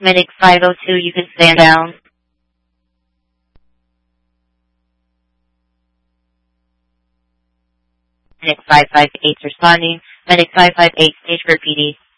Medic 502, you can stand down. Medic 558 responding. Medic 558, stage for PD.